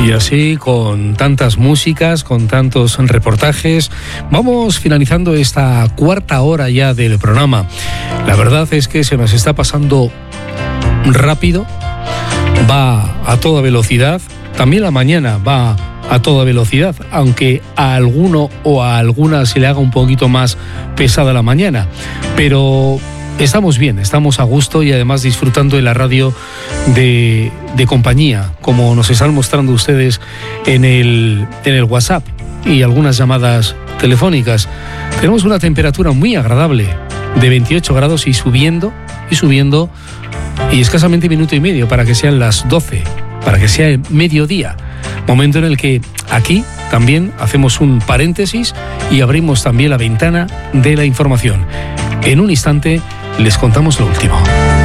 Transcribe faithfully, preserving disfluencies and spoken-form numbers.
Y así, con tantas músicas, con tantos reportajes, vamos finalizando esta cuarta hora ya del programa. La verdad es que se nos está pasando rápido, va a toda velocidad. También la mañana va a toda velocidad, aunque a alguno o a alguna se le haga un poquito más pesada la mañana. Pero estamos bien, estamos a gusto y además disfrutando de la radio de, de compañía, como nos están mostrando ustedes en el, en el WhatsApp y algunas llamadas telefónicas. Tenemos una temperatura muy agradable de veintiocho grados y subiendo y subiendo, y escasamente minuto y medio para que sean las doce, para que sea el mediodía, momento en el que aquí también hacemos un paréntesis y abrimos también la ventana de la información. En un instante les contamos lo último.